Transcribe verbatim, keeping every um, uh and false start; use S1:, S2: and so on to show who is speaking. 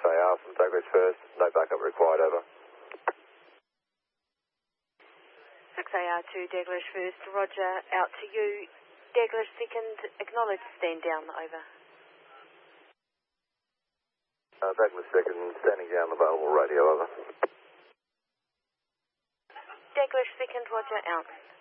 S1: A R from Douglas first, no backup required, over.
S2: Fox A R two, Douglas first, roger, out to you. Douglas second, acknowledge, stand down, over.
S1: Uh, Douglas second, standing down, available radio, over.
S2: Douglas second, roger, out.